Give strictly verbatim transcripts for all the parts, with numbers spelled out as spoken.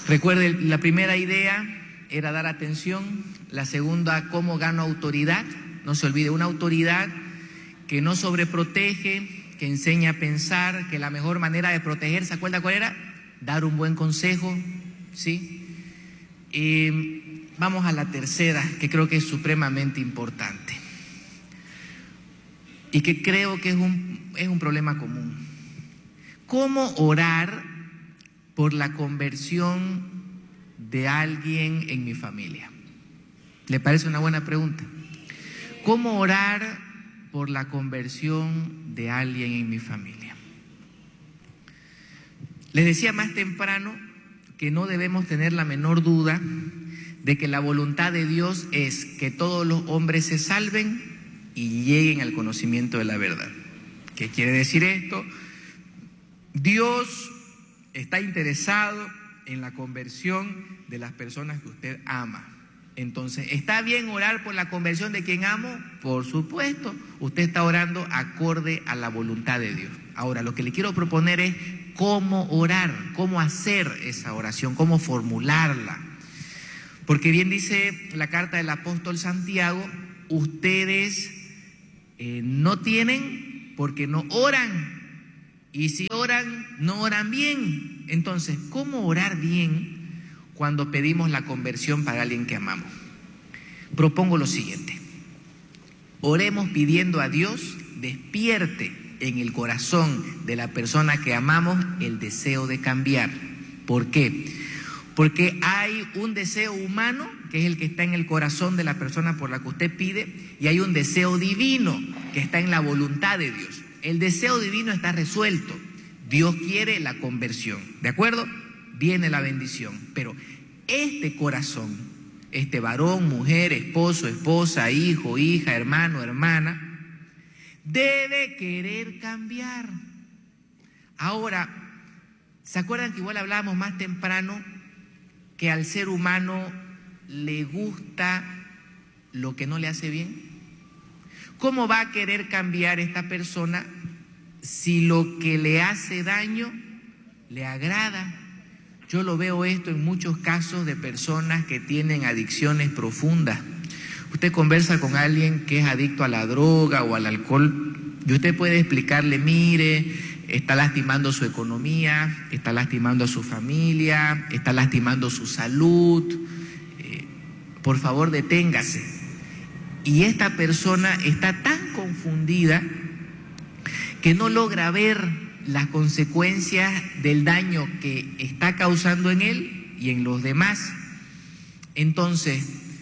Recuerde, la primera idea era dar atención, la segunda, cómo gano autoridad. No se olvide, una autoridad que no sobreprotege, que enseña a pensar, que la mejor manera de proteger, ¿se acuerda cuál era? Dar un buen consejo, ¿sí? Eh, vamos a la tercera, que creo que es supremamente importante y que creo que es un, es un problema común. ¿Cómo orar por la conversión de alguien en mi familia? ¿Le parece una buena pregunta? ¿Cómo orar por la conversión de alguien en mi familia? Les decía más temprano que no debemos tener la menor duda de que la voluntad de Dios es que todos los hombres se salven y lleguen al conocimiento de la verdad. ¿Qué quiere decir esto? Dios está interesado en la conversión de las personas que usted ama. Entonces, ¿está bien orar por la conversión de quien amo? Por supuesto, usted está orando acorde a la voluntad de Dios. Ahora, lo que le quiero proponer es cómo orar, cómo hacer esa oración, cómo formularla. Porque bien dice la carta del apóstol Santiago, ustedes eh, no tienen porque no oran. Y si oran, no oran bien. Entonces, ¿cómo orar bien cuando pedimos la conversión para alguien que amamos? Propongo lo siguiente: oremos pidiendo a Dios despierte en el corazón de la persona que amamos el deseo de cambiar. ¿Por qué? Porque hay un deseo humano, que es el que está en el corazón de la persona por la que usted pide, y hay un deseo divino, que está en la voluntad de Dios. El deseo divino está resuelto. Dios quiere la conversión, ¿de acuerdo? Viene la bendición. Pero este corazón, este varón, mujer, esposo, esposa, hijo, hija, hermano, hermana, debe querer cambiar. Ahora, ¿se acuerdan que igual hablábamos más temprano que al ser humano le gusta lo que no le hace bien? ¿Cómo va a querer cambiar esta persona si lo que le hace daño le agrada? Yo lo veo esto en muchos casos de personas que tienen adicciones profundas. Usted conversa con alguien que es adicto a la droga o al alcohol y usted puede explicarle, mire, está lastimando su economía, está lastimando a su familia, está lastimando su salud, eh, por favor deténgase. Y esta persona está tan confundida que no logra ver las consecuencias del daño que está causando en él y en los demás. Entonces,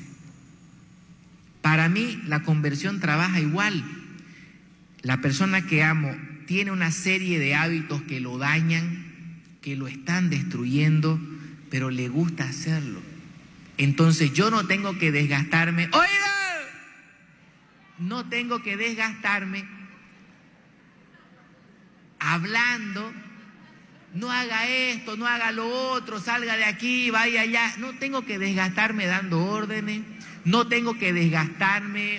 para mí la conversión trabaja igual. La persona que amo tiene una serie de hábitos que lo dañan, que lo están destruyendo, pero le gusta hacerlo. Entonces yo no tengo que desgastarme. ¡Oiga! No tengo que desgastarme hablando, no haga esto, no haga lo otro, salga de aquí, vaya allá. No tengo que desgastarme dando órdenes, no tengo que desgastarme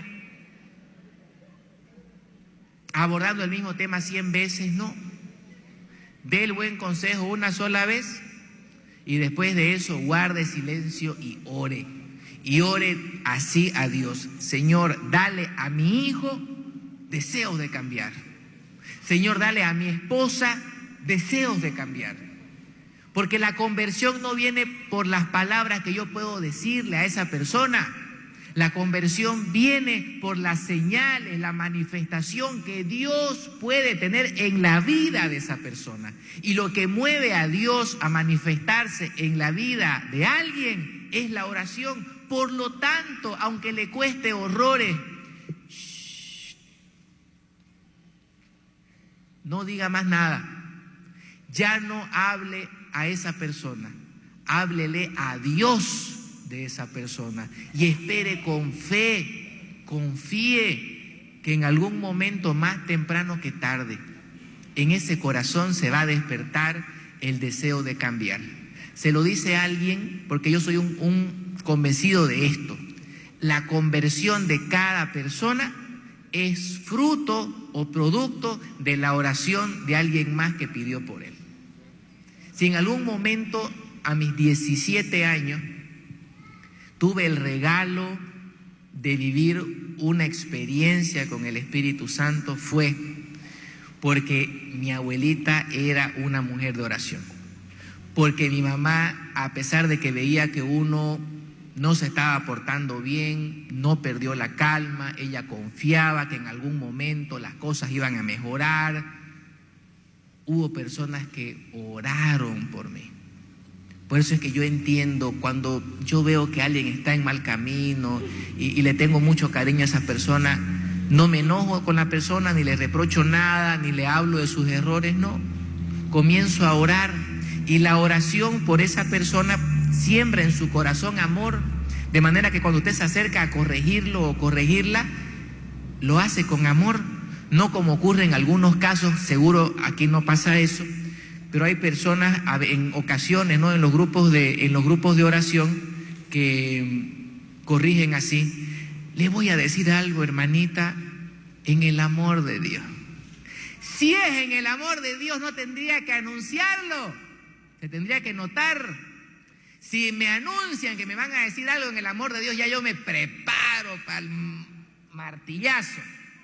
abordando el mismo tema cien veces, no. Dé el buen consejo una sola vez y después de eso guarde silencio y ore. Y ore así a Dios: Señor, dale a mi hijo deseos de cambiar. Señor, dale a mi esposa deseos de cambiar. Porque la conversión no viene por las palabras que yo puedo decirle a esa persona. La conversión viene por las señales, la manifestación que Dios puede tener en la vida de esa persona. Y lo que mueve a Dios a manifestarse en la vida de alguien es la oración. Por lo tanto, aunque le cueste horrores, shh, no diga más nada. Ya no hable a esa persona, háblele a Dios de esa persona y espere con fe, confíe que en algún momento más temprano que tarde, en ese corazón se va a despertar el deseo de cambiar. Se lo dice a alguien porque yo soy un, un convencido de esto: la conversión de cada persona es fruto o producto de la oración de alguien más que pidió por él. Si en algún momento a mis diecisiete años, tuve el regalo de vivir una experiencia con el Espíritu Santo, fue porque mi abuelita era una mujer de oración. Porque mi mamá, a pesar de que veía que uno no se estaba portando bien, no perdió la calma, ella confiaba que en algún momento las cosas iban a mejorar. Hubo personas que oraron por mí. Por eso es que yo entiendo cuando yo veo que alguien está en mal camino y, y le tengo mucho cariño a esa persona, no me enojo con la persona, ni le reprocho nada, ni le hablo de sus errores, no. Comienzo a orar y la oración por esa persona siembra en su corazón amor, de manera que cuando usted se acerca a corregirlo o corregirla, lo hace con amor, no como ocurre en algunos casos. Seguro aquí no pasa eso, pero hay personas en ocasiones, ¿no?, en los grupos de, en los grupos de oración que corrigen así. Le voy a decir algo, hermanita, en el amor de Dios. Si es en el amor de Dios, no tendría que anunciarlo, se tendría que notar. Si me anuncian que me van a decir algo en el amor de Dios, ya yo me preparo para el martillazo.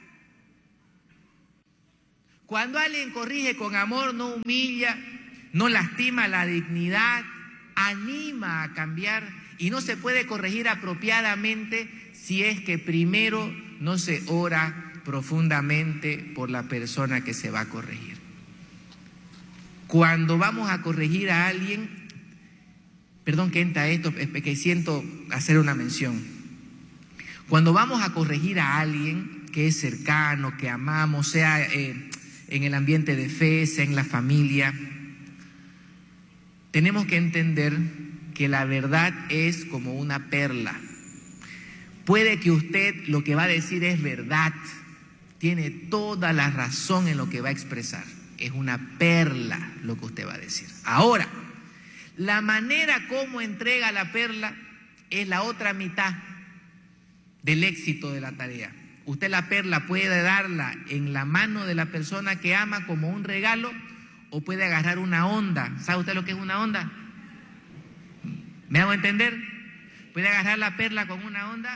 Cuando alguien corrige con amor, no humilla, no lastima la dignidad, anima a cambiar, y no se puede corregir apropiadamente si es que primero no se ora profundamente por la persona que se va a corregir. Cuando vamos a corregir a alguien, perdón que entra esto, es que siento hacer una mención. Cuando vamos a corregir a alguien que es cercano, que amamos, sea eh, en el ambiente de fe, sea en la familia, tenemos que entender que la verdad es como una perla. Puede que usted lo que va a decir es verdad, tiene toda la razón en lo que va a expresar, es una perla lo que usted va a decir. Ahora, la manera como entrega la perla es la otra mitad del éxito de la tarea. Usted la perla puede darla en la mano de la persona que ama como un regalo, o puede agarrar una onda. ¿Sabe usted lo que es una onda? ¿Me hago entender? Puede agarrar la perla con una onda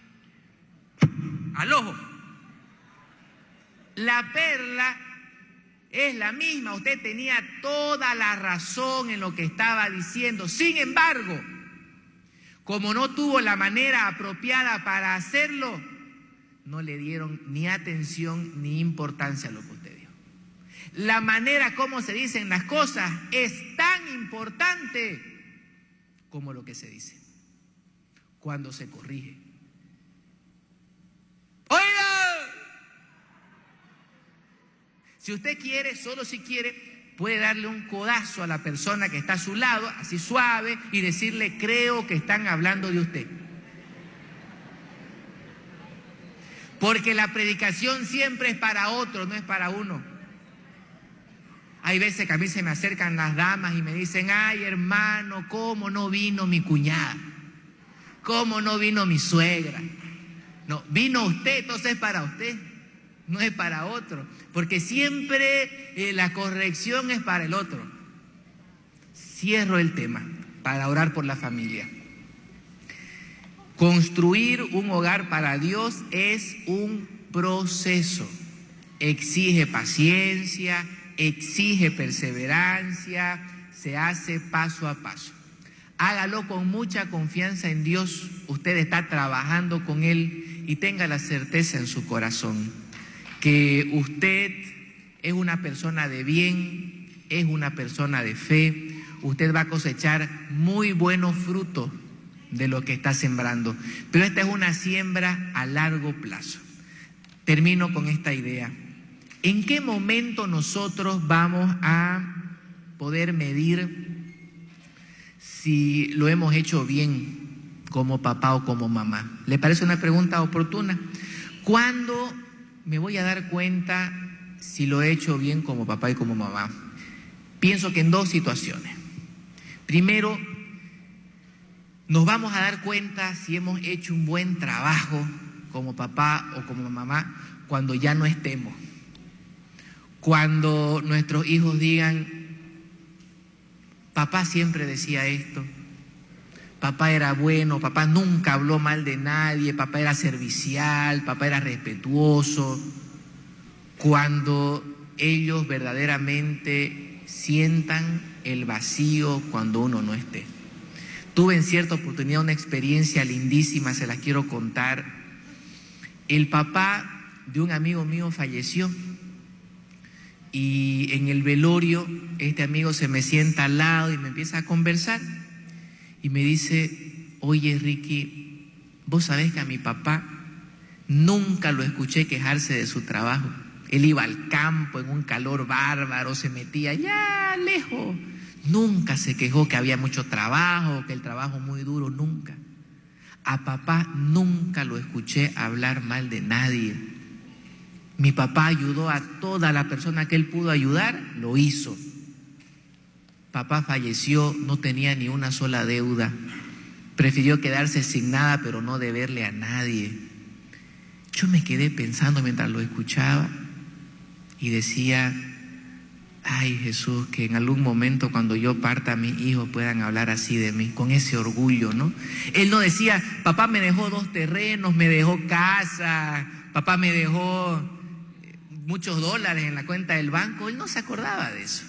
al ojo. La perla es la misma, usted tenía toda la razón en lo que estaba diciendo. Sin embargo, como no tuvo la manera apropiada para hacerlo, no le dieron ni atención ni importancia a lo que usted dijo. La manera como se dicen las cosas es tan importante como lo que se dice cuando se corrige. ¡Oiga! Si usted quiere, solo si quiere, puede darle un codazo a la persona que está a su lado, así suave, y decirle: creo que están hablando de usted. Porque la predicación siempre es para otro, no es para uno. Hay veces que a mí se me acercan las damas y me dicen: ay, hermano, ¿cómo no vino mi cuñada? ¿Cómo no vino mi suegra? No, vino usted, entonces es para usted, no es para otro. Porque siempre eh, la corrección es para el otro. Cierro el tema para orar por la familia. Construir un hogar para Dios es un proceso. Exige paciencia, exige perseverancia, se hace paso a paso. Hágalo con mucha confianza en Dios. Usted está trabajando con Él y tenga la certeza en su corazón que usted es una persona de bien, es una persona de fe. Usted va a cosechar muy buenos frutos de lo que está sembrando, pero esta es una siembra a largo plazo. Termino con esta idea. ¿En qué momento nosotros vamos a poder medir si lo hemos hecho bien como papá o como mamá? ¿Le parece una pregunta oportuna? ¿Cuándo me voy a dar cuenta si lo he hecho bien como papá y como mamá? Pienso que en dos situaciones. Primero, nos vamos a dar cuenta si hemos hecho un buen trabajo como papá o como mamá cuando ya no estemos. Cuando nuestros hijos digan: papá siempre decía esto, papá era bueno, papá nunca habló mal de nadie, papá era servicial, papá era respetuoso. Cuando ellos verdaderamente sientan el vacío cuando uno no esté. Tuve en cierta oportunidad una experiencia lindísima, se las quiero contar. El papá de un amigo mío falleció y en el velorio este amigo se me sienta al lado y me empieza a conversar y me dice, oye Ricky, vos sabés que a mi papá nunca lo escuché quejarse de su trabajo. Él iba al campo en un calor bárbaro, se metía allá lejos. Nunca se quejó que había mucho trabajo, que el trabajo muy duro, nunca. A papá nunca lo escuché hablar mal de nadie. Mi papá ayudó a toda la persona que él pudo ayudar, lo hizo. Papá falleció, no tenía ni una sola deuda. Prefirió quedarse sin nada, pero no deberle a nadie. Yo me quedé pensando mientras lo escuchaba y decía, ay Jesús, que en algún momento cuando yo parta mis hijos puedan hablar así de mí, con ese orgullo, ¿no? Él no decía, papá me dejó dos terrenos, me dejó casa, papá me dejó muchos dólares en la cuenta del banco. Él no se acordaba de eso.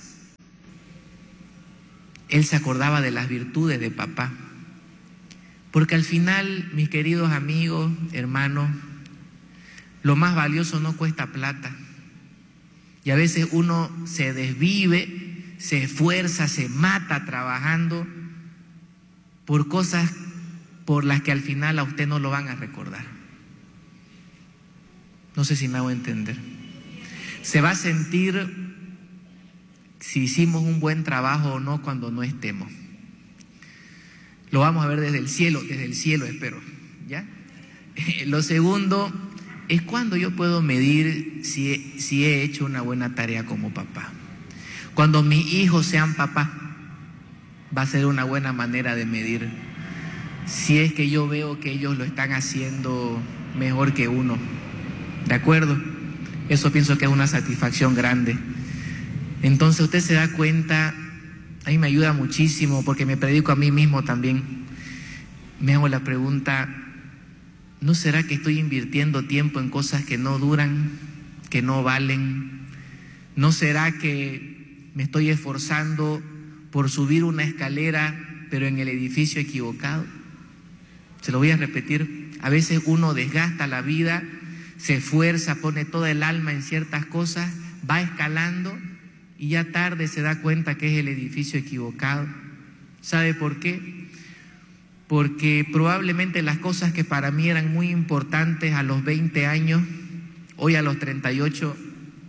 Él se acordaba de las virtudes de papá. Porque al final, mis queridos amigos, hermanos, lo más valioso no cuesta plata. Y a veces uno se desvive, se esfuerza, se mata trabajando por cosas por las que al final a usted no lo van a recordar. No sé si me hago entender. Se va a sentir si hicimos un buen trabajo o no cuando no estemos. Lo vamos a ver desde el cielo, desde el cielo espero, ¿ya? Lo segundo es cuando yo puedo medir si he, si he hecho una buena tarea como papá. Cuando mis hijos sean papá, va a ser una buena manera de medir si es que yo veo que ellos lo están haciendo mejor que uno. ¿De acuerdo? Eso pienso que es una satisfacción grande. Entonces usted se da cuenta, a mí me ayuda muchísimo porque me predico a mí mismo también. Me hago la pregunta, ¿no será que estoy invirtiendo tiempo en cosas que no duran, que no valen? ¿No será que me estoy esforzando por subir una escalera, pero en el edificio equivocado? Se lo voy a repetir. A veces uno desgasta la vida, se esfuerza, pone toda el alma en ciertas cosas, va escalando y ya tarde se da cuenta que es el edificio equivocado. ¿Sabe por qué? Porque probablemente las cosas que para mí eran muy importantes a los veinte años, hoy a los treinta y ocho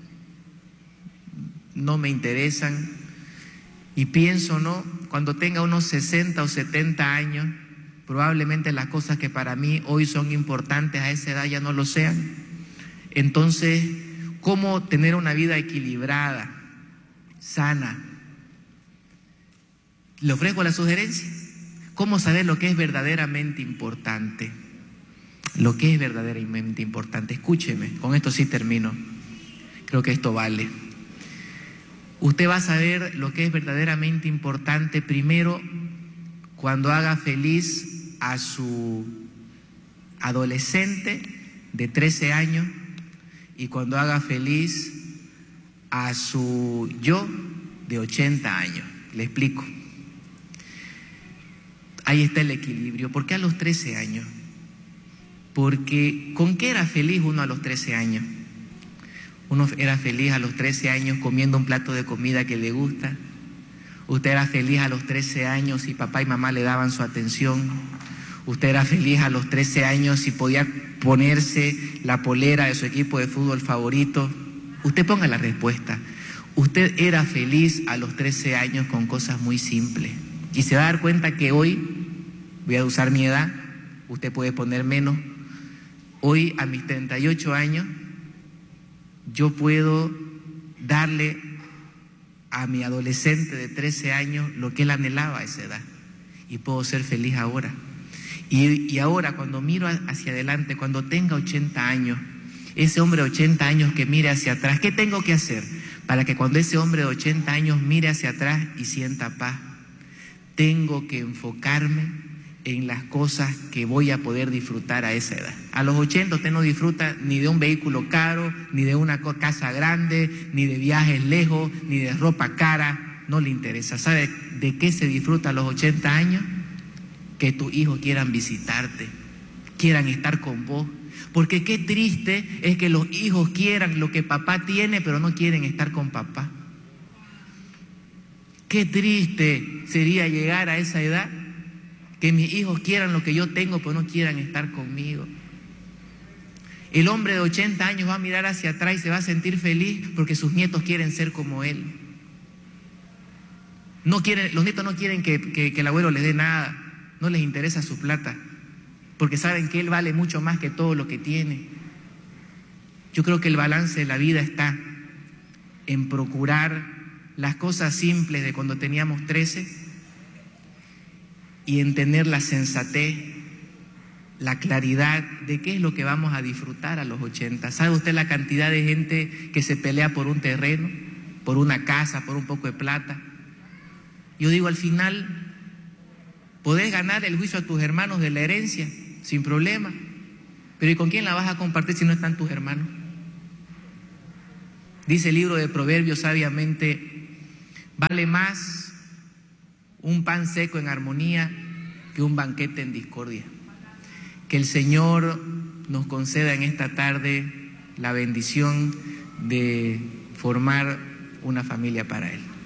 no me interesan. Y pienso, ¿no? Cuando tenga unos sesenta o setenta años, probablemente las cosas que para mí hoy son importantes a esa edad ya no lo sean. Entonces, ¿cómo tener una vida equilibrada, sana? Le ofrezco la sugerencia. ¿Cómo saber lo que es verdaderamente importante? Lo que es verdaderamente importante. Escúcheme, con esto sí termino. Creo que esto vale. Usted va a saber lo que es verdaderamente importante primero cuando haga feliz a su adolescente de trece años y cuando haga feliz a su yo de ochenta años. Le explico. Ahí está el equilibrio. ¿Por qué a los trece años? Porque ¿con qué era feliz uno a los trece años? Uno era feliz a los trece años comiendo un plato de comida que le gusta. Usted era feliz a los trece años si papá y mamá le daban su atención. Usted era feliz a los trece años si podía ponerse la polera de su equipo de fútbol favorito. Usted ponga la respuesta. Usted era feliz a los trece años con cosas muy simples. Y se va a dar cuenta que hoy, voy a usar mi edad, usted puede poner menos. Hoy, a mis treinta y ocho años, yo puedo darle a mi adolescente de trece años lo que él anhelaba a esa edad. Y puedo ser feliz ahora. Y, y ahora, cuando miro hacia adelante, cuando tenga ochenta años, ese hombre de ochenta años que mire hacia atrás, ¿qué tengo que hacer para que cuando ese hombre de ochenta años mire hacia atrás y sienta paz? tengo que enfocarme en las cosas que voy a poder disfrutar a esa edad. A los ochenta usted no disfruta ni de un vehículo caro, ni de una casa grande, ni de viajes lejos, ni de ropa cara, no le interesa. ¿Sabe de qué se disfruta a los ochenta años? Que tus hijos quieran visitarte, quieran estar con vos. Porque qué triste es que los hijos quieran lo que papá tiene, pero no quieren estar con papá. Qué triste sería llegar a esa edad, que mis hijos quieran lo que yo tengo, pero no quieran estar conmigo. El hombre de ochenta años va a mirar hacia atrás y se va a sentir feliz porque sus nietos quieren ser como él. No quieren, los nietos no quieren que, que, que el abuelo les dé nada, no les interesa su plata, porque saben que él vale mucho más que todo lo que tiene. Yo creo que el balance de la vida está en procurar las cosas simples de cuando teníamos trece y en tener la sensatez, la claridad de qué es lo que vamos a disfrutar a los ochenta. ¿Sabe usted la cantidad de gente que se pelea por un terreno, por una casa, por un poco de plata? Yo digo, al final podés ganar el juicio a tus hermanos de la herencia sin problema, pero ¿y con quién la vas a compartir si no están tus hermanos? Dice el libro de Proverbios sabiamente: vale más un pan seco en armonía que un banquete en discordia. Que el Señor nos conceda en esta tarde la bendición de formar una familia para Él.